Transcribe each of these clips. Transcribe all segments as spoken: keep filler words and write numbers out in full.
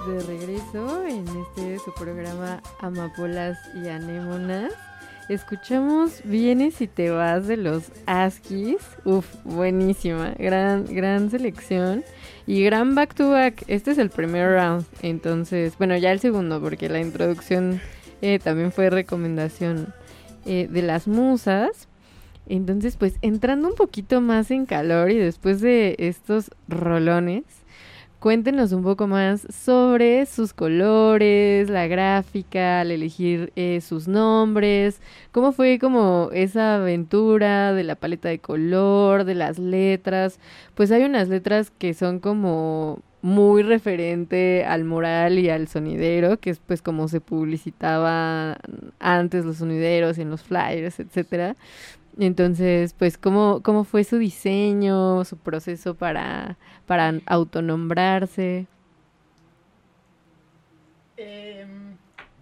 de regreso en este su programa Amapolas y Anémonas. Escuchamos Vienes y te vas de los Askis. Uf, buenísima, gran, gran selección y gran back to back. Este es el primer round, entonces, bueno, ya el segundo, porque la introducción eh, también fue recomendación eh, de las musas. Entonces, pues entrando un poquito más en calor y después de estos rolones, cuéntenos un poco más sobre sus colores, la gráfica, al elegir eh, sus nombres, cómo fue como esa aventura de la paleta de color, de las letras. Pues hay unas letras que son como muy referente al mural y al sonidero, que es pues como se publicitaba antes los sonideros y en los flyers, etcétera. Entonces, pues, ¿cómo, cómo fue su diseño, su proceso para, para autonombrarse? Em,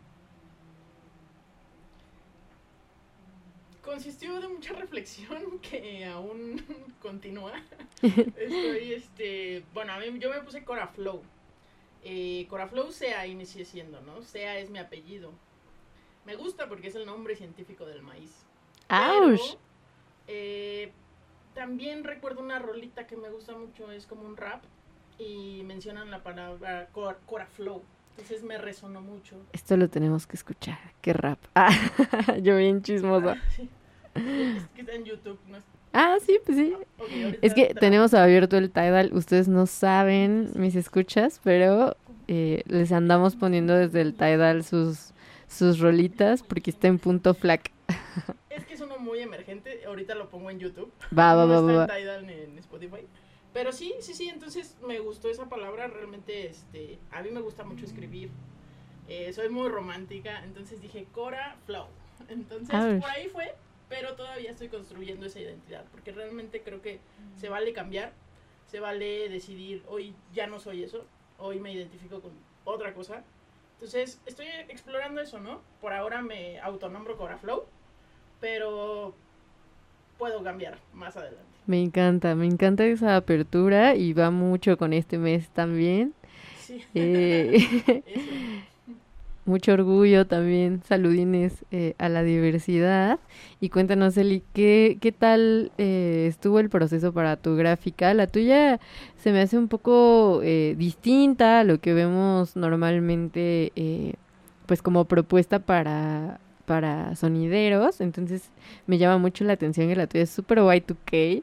consistió de mucha reflexión que aún continúa. Estoy, este, bueno, a mí yo me puse Cora Flow. Eh, Cora Flow Sea inicié siendo, ¿no? Sea es mi apellido. Me gusta porque es el nombre científico del maíz. Pero, ¡Auch! eh, también recuerdo una rolita que me gusta mucho, es como un rap, y mencionan la palabra Cora, Cora Flow. Entonces me resonó mucho. Esto lo tenemos que escuchar. ¡Qué rap! Ah, yo bien chismosa. Ah, sí. Es que está en YouTube, ¿no? Ah, sí, pues sí. Okay, ahorita Es que te la- tenemos abierto el Tidal. Ustedes no saben, mis escuchas, pero eh, les andamos poniendo desde el Tidal sus, sus rolitas porque está en punto flac. Es que es uno muy emergente, ahorita lo pongo en YouTube. Va, va, No va, va, va. está en Tidal ni en Spotify. Pero sí, sí, sí, entonces me gustó esa palabra, realmente, este, a mí me gusta mucho escribir. Eh, soy muy romántica, entonces dije Cora Flow. Entonces Ouch. por ahí fue, pero todavía estoy construyendo esa identidad, porque realmente creo que se vale cambiar, se vale decidir, hoy ya no soy eso, hoy me identifico con otra cosa. Entonces estoy explorando eso, ¿no? Por ahora me autonombro Cora Flow, pero puedo cambiar más adelante. Me encanta, me encanta esa apertura y va mucho con este mes también. Sí, Eh, eso. mucho orgullo también, saludines eh, a la diversidad. Y cuéntanos, Eli, ¿qué, qué tal eh, estuvo el proceso para tu gráfica? La tuya se me hace un poco eh, distinta a lo que vemos normalmente, eh, pues como propuesta para, para sonideros. Entonces me llama mucho la atención que la tuya es súper Y dos K.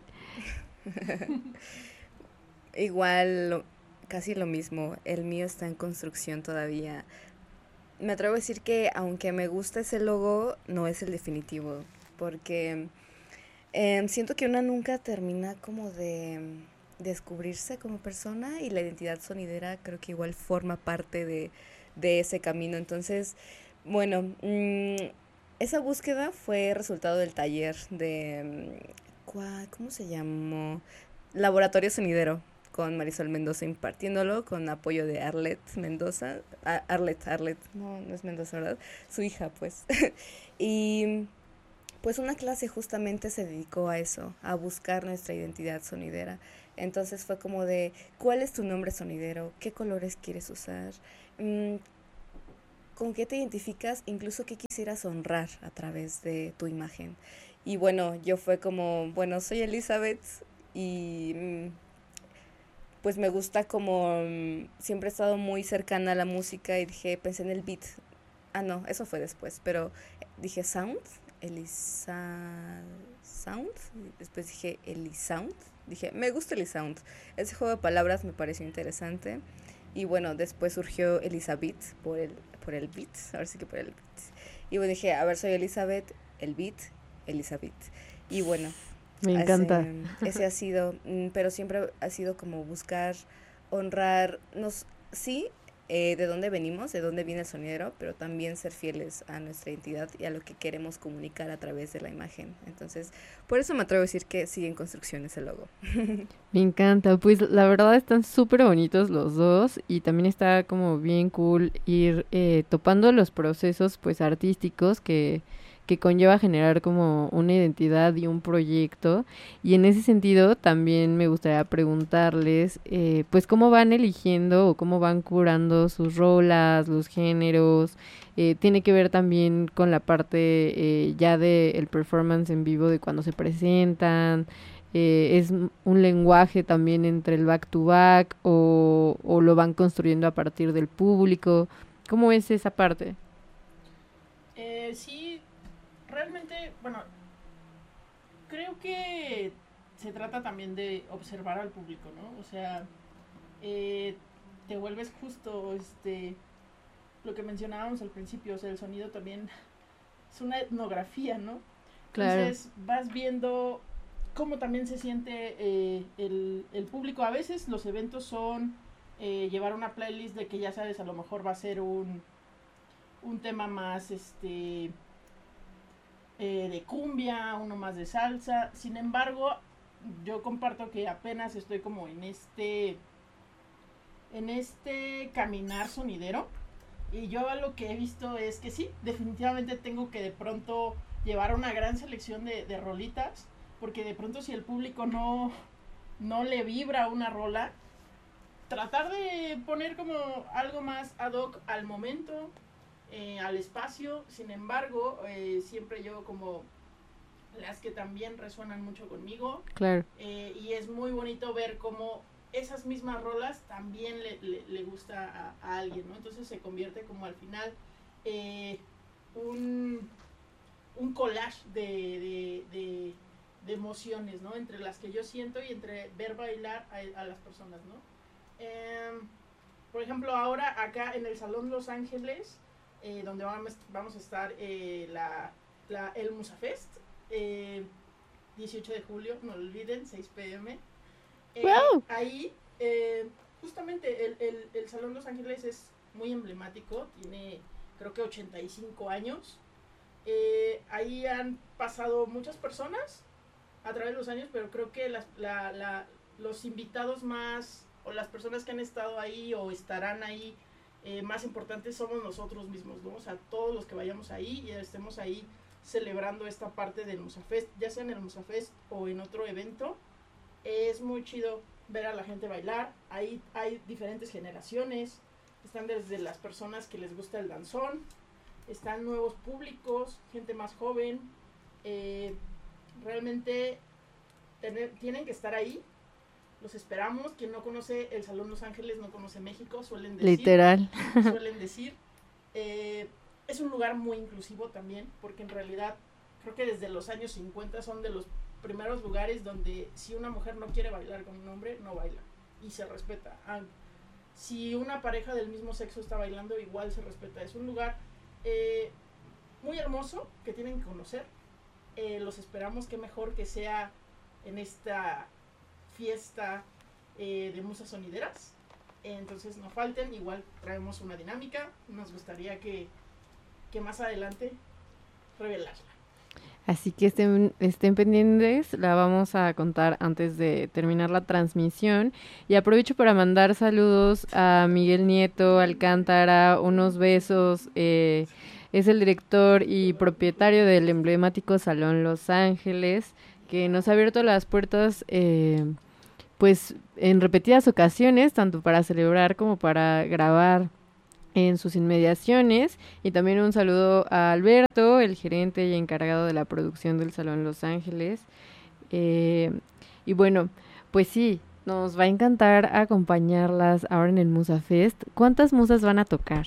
Igual, lo- casi lo mismo. El mío está en construcción todavía. Me atrevo a decir que aunque me gusta ese logo, no es el definitivo. Porque em, siento que una nunca termina como de em, descubrirse como persona y la identidad sonidera creo que igual forma parte de, de ese camino. Entonces, bueno, mm, esa búsqueda fue resultado del taller de... mm, ¿cuá- ¿Cómo se llamó? Laboratorio Sonidero con Marisol Mendoza impartiéndolo con apoyo de Arlette Mendoza. A- Arlette, Arlette, no, no es Mendoza, ¿verdad? Su hija, pues. Y pues una clase justamente se dedicó a eso, a buscar nuestra identidad sonidera. Entonces fue como de, ¿cuál es tu nombre sonidero? ¿Qué colores quieres usar? Mm, ¿Con qué te identificas? Incluso qué quisieras honrar a través de tu imagen. Y bueno, yo fue como, bueno, soy Elizabeth y mm, pues me gusta como, mm, siempre he estado muy cercana a la música y dije, pensé en el beat. Ah, no, eso fue después, pero dije sound, Elisa Sound, y después dije Elisound, dije, me gusta Elisound. Ese juego de palabras me pareció interesante. Y bueno, después surgió Elizabeth por el, por el beat, ahora sí que por el beat. Y bueno, dije, a ver, soy Elizabeth, el beat, Elizabeth. Y bueno, Me encanta. ese, ese ha sido, mm, pero siempre ha sido como buscar honrar, nos, sí, eh, de dónde venimos, de dónde viene el sonidero, pero también ser fieles a nuestra identidad y a lo que queremos comunicar a través de la imagen. Entonces, por eso me atrevo a decir que sigue en construcción ese logo. Me encanta, pues la verdad están súper bonitos los dos y también está como bien cool ir eh, topando los procesos pues artísticos que, que conlleva generar como una identidad y un proyecto. Y en ese sentido también me gustaría preguntarles, eh, pues cómo van eligiendo o cómo van curando sus rolas, los géneros. Eh, tiene que ver también con la parte eh, ya de el performance en vivo de cuando se presentan. Eh, es un lenguaje también entre el back to back o, o lo van construyendo a partir del público. ¿Cómo es esa parte? Eh, sí, realmente, bueno, creo que se trata también de observar al público, ¿no? O sea, eh, te vuelves justo, este, lo que mencionábamos al principio, o sea, el sonido también es una etnografía, ¿no? Claro. Entonces vas viendo cómo también se siente eh, el, el público. A veces los eventos son eh, llevar una playlist de que ya sabes, a lo mejor va a ser un, un tema más, este... Eh, de cumbia, uno más de salsa. Sin embargo, yo comparto que apenas estoy como en este en este caminar sonidero, y yo lo que he visto es que sí, definitivamente tengo que de pronto llevar una gran selección de, de rolitas, porque de pronto si el público no no le vibra una rola, tratar de poner como algo más ad hoc al momento, Eh, al espacio. Sin embargo, eh, siempre yo como las que también resuenan mucho conmigo. Claro. Eh, y es muy bonito ver cómo esas mismas rolas también le, le, le gusta a, a alguien, ¿no? Entonces se convierte como al final eh, un, un collage de, de, de, de emociones, ¿no? Entre las que yo siento y entre ver bailar a, a las personas, ¿no? Eh, por ejemplo, ahora acá en el Salón Los Ángeles, Eh, donde vamos, vamos a estar eh, la, la, el Musafest, eh, dieciocho de julio, no lo olviden, seis pm. Eh, wow. Ahí, eh, justamente, el, el, el Salón Los Ángeles es muy emblemático, tiene creo que ochenta y cinco años. Eh, ahí han pasado muchas personas a través de los años, pero creo que las, la, la, los invitados más, o las personas que han estado ahí o estarán ahí, Eh, más importantes somos nosotros mismos, ¿no? O sea, todos los que vayamos ahí y estemos ahí celebrando esta parte del Musafest, ya sea en el Musafest o en otro evento, es muy chido ver a la gente bailar. Ahí hay diferentes generaciones, están desde las personas que les gusta el danzón, están nuevos públicos, gente más joven. Eh, realmente tener, tienen que estar ahí. Los esperamos. Quien no conoce el Salón Los Ángeles no conoce México, suelen decir. Literal. Suelen decir. Eh, es un lugar muy inclusivo también, porque en realidad creo que desde los años cincuenta son de los primeros lugares donde si una mujer no quiere bailar con un hombre, no baila. Y se respeta. Ah, si una pareja del mismo sexo está bailando, igual se respeta. Es un lugar eh, muy hermoso que tienen que conocer. Eh, los esperamos, que mejor que sea en esta fiesta eh, de musas sonideras. Entonces no falten, igual traemos una dinámica, nos gustaría que, que más adelante revelarla. Así que estén, estén pendientes, la vamos a contar antes de terminar la transmisión. Y aprovecho para mandar saludos a Miguel Nieto Alcántara, unos besos. Eh, es el director y propietario del emblemático Salón Los Ángeles, que nos ha abierto las puertas eh, pues en repetidas ocasiones, tanto para celebrar como para grabar en sus inmediaciones. Y también un saludo a Alberto, el gerente y encargado de la producción del Salón Los Ángeles. Eh, y bueno, pues sí, nos va a encantar acompañarlas ahora en el Musafest. ¿Cuántas musas van a tocar?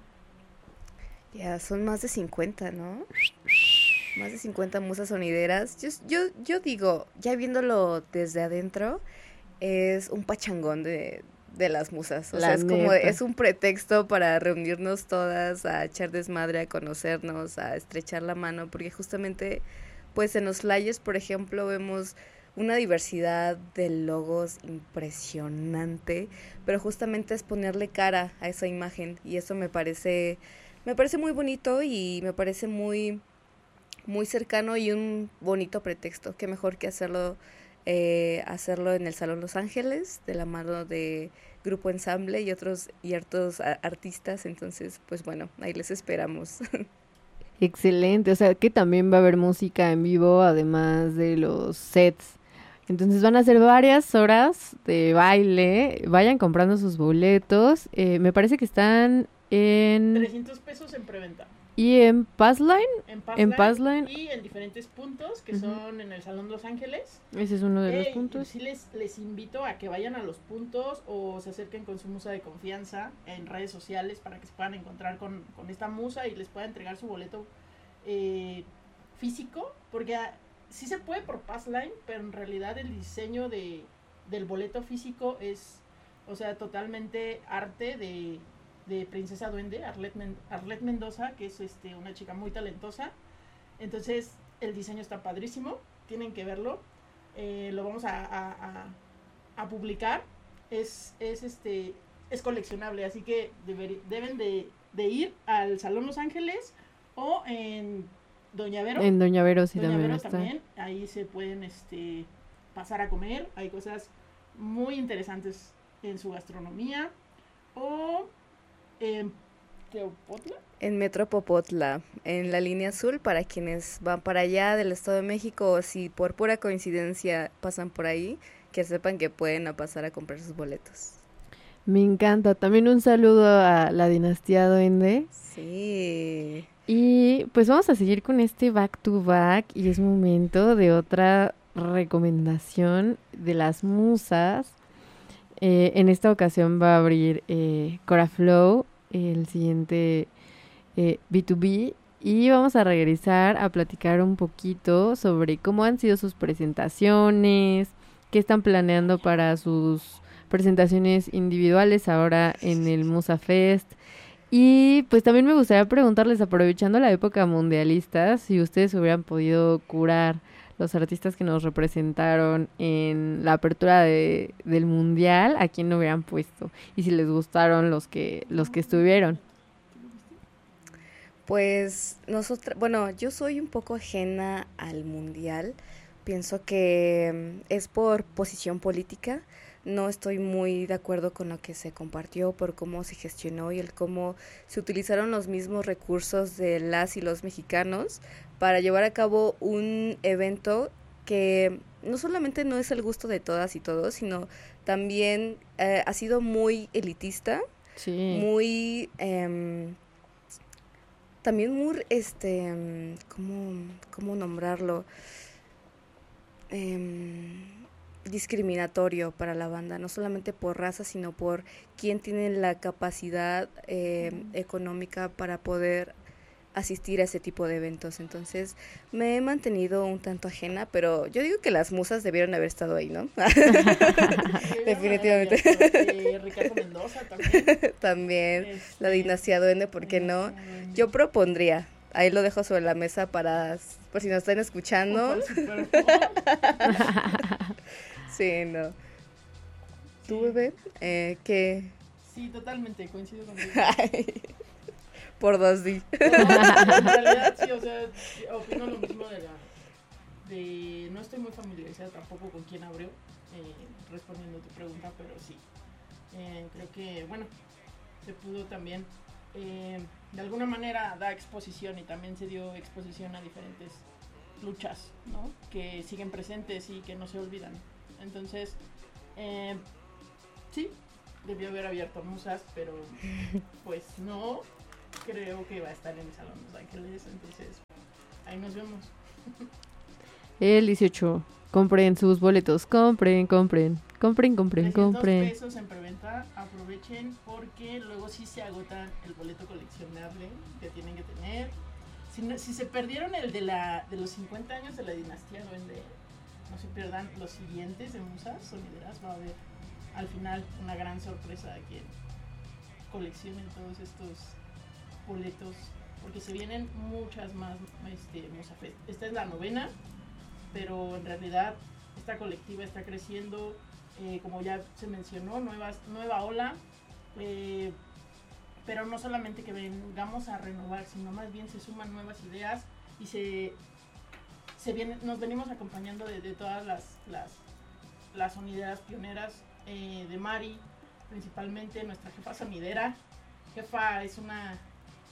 Ya, son más de cincuenta, ¿no? Más de cincuenta musas sonideras. Yo, yo, yo digo, ya viéndolo desde adentro, es un pachangón de, de las musas. O La sea, es como, neta. es un pretexto para reunirnos todas, a echar desmadre, a conocernos, a estrechar la mano, porque justamente, pues en los flyers, por ejemplo, vemos una diversidad de logos impresionante, pero justamente es ponerle cara a esa imagen, y eso me parece, me parece muy bonito y me parece muy, muy cercano y un bonito pretexto. Qué mejor que hacerlo Eh, hacerlo en el Salón Los Ángeles, de la mano de Grupo Ensamble y otros y otros a- artistas. Entonces, pues bueno, ahí les esperamos. Excelente, o sea que también va a haber música en vivo además de los sets. Entonces van a ser varias horas de baile. Vayan comprando sus boletos. Eh, me parece que están en... trescientos pesos en preventa. ¿Y en Passline? En En Passline Passline. y en diferentes puntos que Ujú. son en el Salón Los Ángeles. Ese es uno de los Eh, puntos. sí les, les invito a que vayan a los puntos o se acerquen con su musa de confianza en redes sociales para que se puedan encontrar con, con esta musa y les pueda entregar su boleto eh, físico, porque ah, sí se puede por Passline, pero en realidad el diseño de, del boleto físico es, o sea, totalmente arte de, de Princesa Duende, Arlette, Men- Arlette Mendoza, que es este, una chica muy talentosa. Entonces el diseño está padrísimo, tienen que verlo. Eh, lo vamos a, a, a, a publicar. Es, es este es coleccionable, así que deber, deben de, de ir al Salón Los Ángeles o en Doña Vero. En Doña Vero sí Doña también Vero está. también, ahí se pueden este pasar a comer, hay cosas muy interesantes en su gastronomía. O en Teopotla. En Metro Popotla, en la línea azul, para quienes van para allá del Estado de México o si por pura coincidencia pasan por ahí, que sepan que pueden a pasar a comprar sus boletos. Me encanta. También un saludo a la dinastía Duende. Sí. Y pues vamos a seguir con este back to back y es momento de otra recomendación de las musas. Eh, en esta ocasión va a abrir eh, Cora Flow, el siguiente eh, B dos B, y vamos a regresar a platicar un poquito sobre cómo han sido sus presentaciones, qué están planeando para sus presentaciones individuales ahora en el Musa Fest. Y pues también me gustaría preguntarles, aprovechando la época mundialista, si ustedes hubieran podido curar los artistas que nos representaron en la apertura de, del mundial, ¿a quién lo hubieran puesto? Y si les gustaron los que, los que estuvieron. Pues nosotros, bueno, yo soy un poco ajena al mundial. Pienso que mm, es por posición política. No estoy muy de acuerdo con lo que se compartió, por cómo se gestionó y el cómo se utilizaron los mismos recursos de las y los mexicanos para llevar a cabo un evento que no solamente no es el gusto de todas y todos, sino también eh, ha sido muy elitista, Sí. muy em, también muy este em, ¿cómo, cómo nombrarlo? Em, discriminatorio para la banda, no solamente por raza, sino por quién tiene la capacidad eh, económica para poder asistir a ese tipo de eventos. Entonces me he mantenido un tanto ajena, pero yo digo que las musas debieron haber estado ahí, ¿no? Definitivamente. Eh, Ricardo Mendoza también. También Este, la dinastía Duende, ¿por qué no? Dinastía Duende. Yo propondría, ahí lo dejo sobre la mesa para, por si nos están escuchando. Ojo al Super Bowl. Sí, no. ¿Tú, Sí. bebé? Eh, ¿qué? Sí, totalmente, coincido contigo. Por dos D. No, en realidad sí, o sea, opino lo mismo de la... De, no estoy muy familiarizada tampoco con quién abrió, eh, respondiendo a tu pregunta, pero sí. Eh, creo que, bueno, se pudo también, eh, de alguna manera, dar exposición y también se dio exposición a diferentes luchas, ¿no? Que siguen presentes y que no se olvidan. Entonces, eh, sí, debió haber abierto musas, pero pues no, creo que va a estar en el Salón Los Ángeles, entonces ahí nos vemos. El dieciocho. Compren sus boletos. Compren, compren. Compren, compren, trescientos compren. pesos en preventa, aprovechen porque luego sí se agota el boleto coleccionable que tienen que tener. Si, no- si se perdieron el de la de los cincuenta años de la dinastía Duende, no se pierdan los siguientes de Musas Sonideras. Va a haber al final una gran sorpresa de quien coleccione todos estos boletos, porque se vienen muchas más este, Musa Fest. Esta es la novena, pero en realidad esta colectiva está creciendo, eh, como ya se mencionó, nuevas, nueva ola, eh, pero no solamente que vengamos a renovar, sino más bien se suman nuevas ideas y se, se viene, nos venimos acompañando de, de todas las, las, las sonideras pioneras, eh, de Mari, principalmente nuestra jefa sonidera. Jefa es una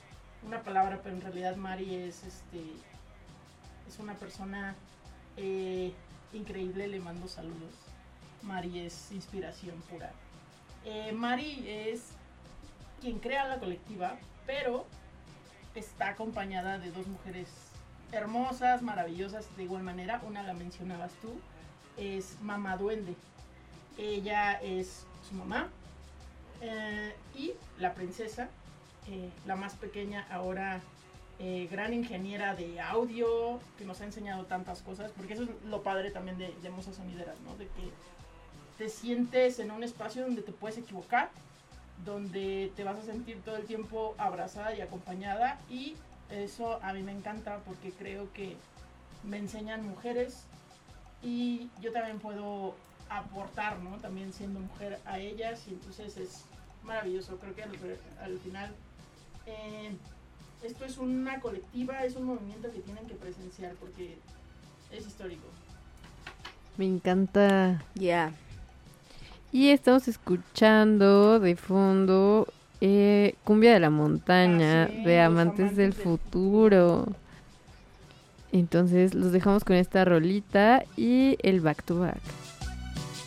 una palabra, pero en realidad Mari es, este, es una persona eh, increíble, le mando saludos. Mari es inspiración pura. Eh, Mari es quien crea la colectiva, pero está acompañada de dos mujeres hermosas, maravillosas de igual manera. Una la mencionabas tú, es Mamá Duende. Ella es su mamá eh, y la princesa, eh, la más pequeña, ahora eh, gran ingeniera de audio, que nos ha enseñado tantas cosas, porque eso es lo padre también de, de Musas Sonideras, ¿no? De que te sientes en un espacio donde te puedes equivocar, donde te vas a sentir todo el tiempo abrazada y acompañada, y eso a mí me encanta porque creo que me enseñan mujeres y yo también puedo aportar, ¿no? También siendo mujer a ellas, y entonces es maravilloso. Creo que al, al final eh, esto es una colectiva, es un movimiento que tienen que presenciar porque es histórico. Me encanta. Ya. Yeah. Y estamos escuchando de fondo eh, Cumbia de la Montaña, Así es, de Amantes, amantes del, del futuro. futuro. Entonces los dejamos con esta rolita y el back to back.